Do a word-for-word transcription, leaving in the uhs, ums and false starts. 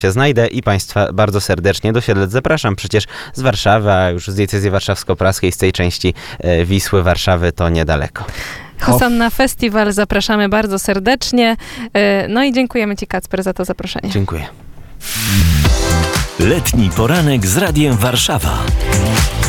się znajdę i Państwa bardzo serdecznie do Siedlec zapraszam. Przecież z Warszawy, a już z diecezji warszawsko-praskiej, z tej części e, Wisły, Warszawy to niedaleko. Hosanna Festiwal zapraszamy bardzo serdecznie. E, no i dziękujemy Ci, Kacper, za to zaproszenie. Dziękuję. Letni poranek z Radiem Warszawa.